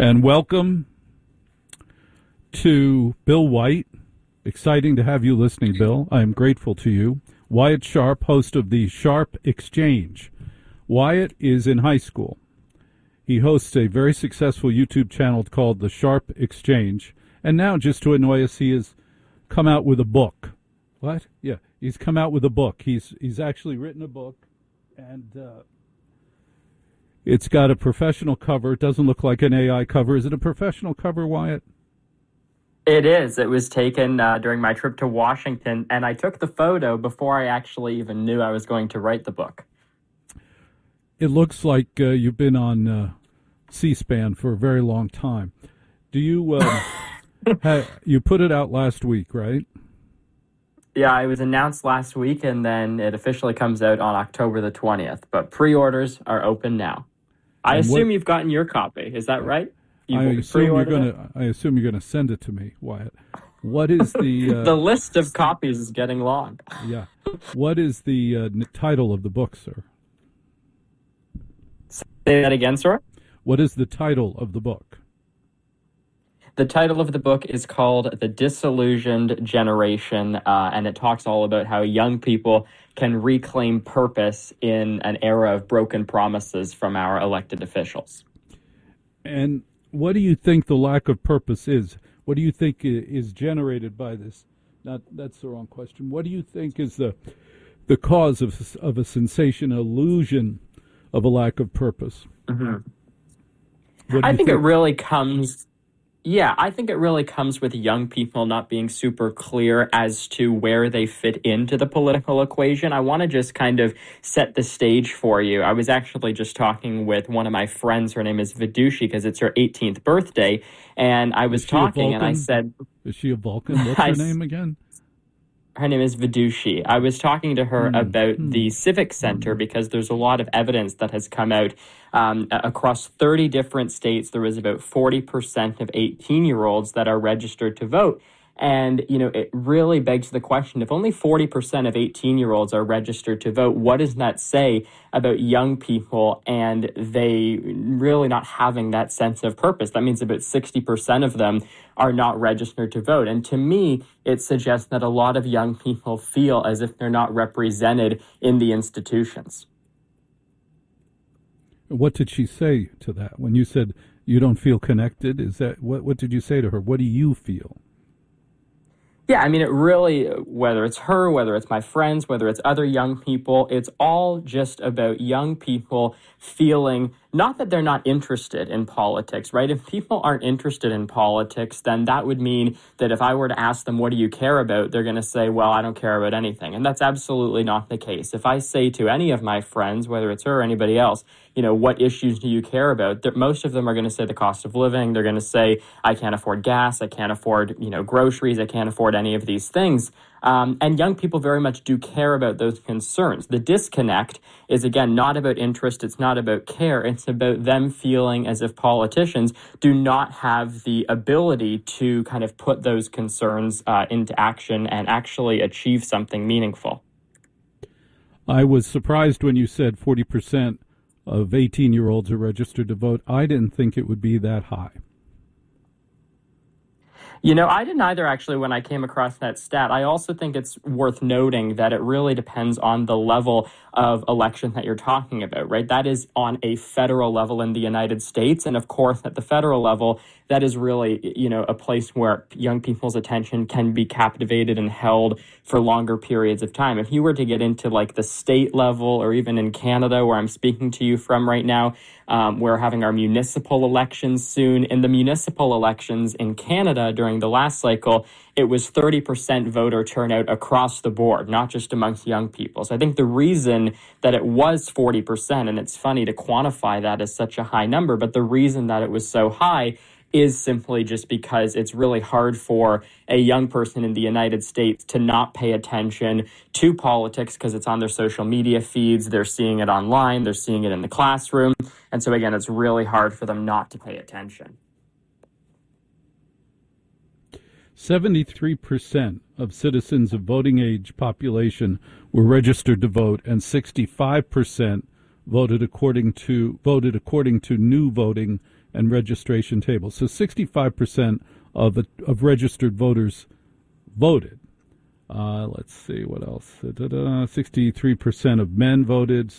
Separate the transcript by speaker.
Speaker 1: And welcome to Bill White. Exciting to have you listening, Bill. I am grateful to you. Wyatt Sharp, host of the Sharp Exchange. Wyatt is in high school. He hosts a very successful YouTube channel called The Sharp Exchange. And now, just to annoy us, he has come out with a book. What? Yeah, he's come out with a book. He's actually written a book, and it's got a professional cover. It doesn't look like an AI cover. Is it a professional cover, Wyatt?
Speaker 2: It is. It was taken during my trip to Washington, and I took the photo before I actually even knew I was going to write the book.
Speaker 1: It looks like you've been on C-SPAN for a very long time. Do you you put it out last week, right?
Speaker 2: Yeah, it was announced last week, and then it officially comes out on October the 20th. But pre-orders are open now. I assume you've gotten your copy. Is that right?
Speaker 1: I assume you're gonna send it to me, Wyatt. What is the
Speaker 2: the list of copies is getting long.
Speaker 1: Yeah. What is the title of the book, sir?
Speaker 2: Say that again, sir.
Speaker 1: What is the title of the book?
Speaker 2: The title of the book is called The Disillusioned Generation, and it talks all about how young people can reclaim purpose in an era of broken promises from our elected officials.
Speaker 1: And what do you think the lack of purpose is? What do you think is generated by this? That's the wrong question. What do you think is the cause of a sensation, illusion of a lack of purpose?
Speaker 2: Mm-hmm. I think it really comes... Yeah, I think it really comes with young people not being super clear as to where they fit into the political equation. I want to just kind of set the stage for you. I was actually just talking with one of my friends. Her name is Vidushi because it's her 18th birthday. And I was talking and I said...
Speaker 1: Is she a Vulcan? What's her name again?
Speaker 2: Her name is Vidushi. I was talking to her about the Civic Center because there's a lot of evidence that has come out across 30 different states. There is about 40% of 18-year-olds that are registered to vote. And, you know, it really begs the question, if only 40% of 18-year-olds are registered to vote, what does that say about young people and they really not having that sense of purpose? That means about 60% of them are not registered to vote. And to me, it suggests that a lot of young people feel as if they're not represented in the institutions.
Speaker 1: What did she say to that? When you said you don't feel connected, is that what did you say to her? What do you feel?
Speaker 2: Yeah, I mean, it really, whether it's her, whether it's my friends, whether it's other young people, it's all just about young people feeling not that they're not interested in politics, right? If people aren't interested in politics, then that would mean that if I were to ask them, what do you care about? They're going to say, well, I don't care about anything. And that's absolutely not the case. If I say to any of my friends, whether it's her or anybody else, you know, what issues do you care about? Most of them are going to say the cost of living. They're going to say, I can't afford gas. I can't afford, you know, groceries. I can't afford any of these things. And young people very much do care about those concerns. The disconnect is, again, not about interest. It's not about care. It's about them feeling as if politicians do not have the ability to kind of put those concerns into action and actually achieve something meaningful.
Speaker 1: I was surprised when you said 40% of 18-year-olds are registered to vote. I didn't think it would be that high.
Speaker 2: You know, I didn't either, actually, when I came across that stat. I also think it's worth noting that it really depends on the level of election that you're talking about, right? That is on a federal level in the United States. And of course, at the federal level, that is really, you know, a place where young people's attention can be captivated and held for longer periods of time. If you were to get into like the state level or even in Canada, where I'm speaking to you from right now, we're having our municipal elections soon. In the municipal elections in Canada during the last cycle, it was 30% voter turnout across the board, not just amongst young people. So I think the reason that it was 40%, and it's funny to quantify that as such a high number, but the reason that it was so high is simply just because it's really hard for a young person in the United States to not pay attention to politics because it's on their social media feeds. They're seeing it online. They're seeing it in the classroom. And so, again, it's really hard for them not to pay attention.
Speaker 1: 73% of citizens of voting age population were registered to vote, and 65% voted according to new voting and registration tables. So 65% of registered voters voted. Let's see what else. 63% of men voted.